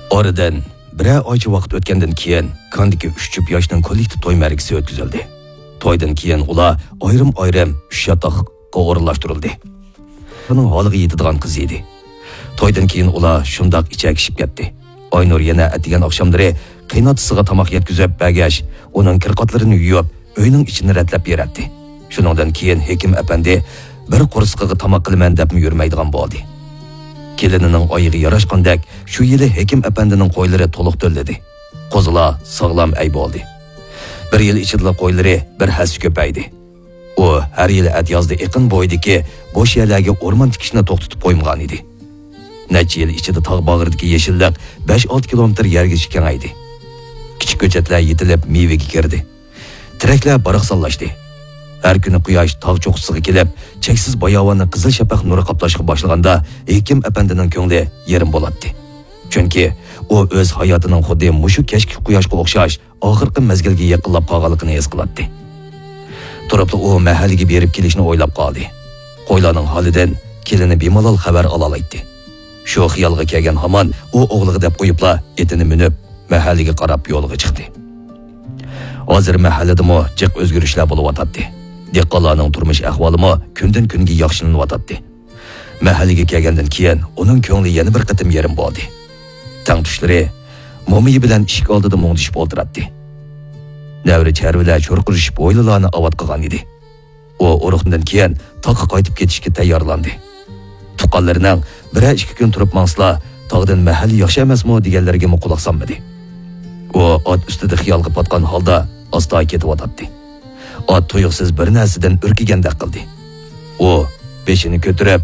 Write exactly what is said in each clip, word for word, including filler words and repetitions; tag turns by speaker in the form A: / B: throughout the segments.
A: Oradan bir oycha vaqt o'tgandan keyin kandiki uch juft yoshning kollektiv to'y ma'rikasi o'tkazildi. To'ydan keyin ular ayrim-ayrim uch yotoqqa o'rinlashtirildi. Uning holiga yetadigan qiz edi. To'ydan keyin ular shundoq ichakishib ketdi. Aynur yana atgan oqshomlari qiynatisiga tomoq yetkazib bagash, uning kirqotlarini yuvib, uyning ichini ratlab beradi. Shuningdan keyin Hekim apandi bir qo'rsqiga tomoq qilaman deb yurmaydigan bo'ldi. Kelinining oyiga yarashqandek shu yili Hekim apandining qo'ylari to'liq to'ldi. Qo'zilar sog'lom ay bo'ldi. Bir yil ichida qo'ylari bir has ko'paydi. U har yili adyozda iqin bo'ydiki, bo'sh yerlarga o'rmon tikishni to'xtatib qo'ymagan edi. Necha yil ichida tog' bag'ridagi yeshillik besh olti kilometr yerga kengaydi. Kichik ko'chatlar yetilib mevaga kirdi. Tiraklar baraqsonlashdi. Har kuni quyosh tog' cho'qqisiga kelib, cheksiz bayovonni qizil shafaq nuri qoplashga boshlaganda Hekim apandining ko'ngli yerim bo'ladi. Chunki u o'z hayotining xuddi mushu kechki quyoshga o'xshash oxirgi mezgilga yaqinlab qolganligini his qiladi. Turibli u mahalliga berib kelishni o'ylab qoldi. Qo'ylarning holidan kelini bemalol xabar ola oladi. Shu xiyolga kelgan hamon u o'g'liga deb qo'yibla etini minib mahalliga qarab yo'lga chiqdi. Hozir mahallada jiq o'zgarishlar bo'lib o'tadi. Dehqonlarning turmush ahvolimi kundan kunga yaxshilanyapti. Mahallaga kelgandan keyin uning ko'ngli yana bir qatim yerim bo'ldi. Tang tushlari mo'miyi bilan ishik oldida mo'ngdishib o'tiradi. Navri charvilar cho'rqirishib o'ylalarni avod qilgan edi. U uruqdan keyin toqqa qaytib ketishga tayyorlandi. Tuqqanlarining bir ikki kun turib manslar tog'dan mahalli yaxshi emasmi deganlarga quloq solmadi. U ot ustida xiyolga potgan holda asta ketib o'tadi. Ot tuyuqsiz bir narsadan urkigandek qildi. U beshini ko'tarib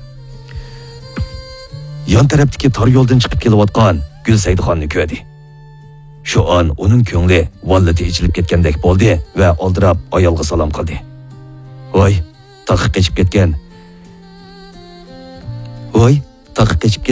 A: yon tarafdagi tor yo'ldan chiqib kelayotgan Gulsaydxonni ko'rdi. Shu on uning ko'ngli vallati ichilib ketgandek bo'ldi va oldirab ayolga salom qildi. "Voy, taqqa qechib ketgan. Voy, taqqa qechib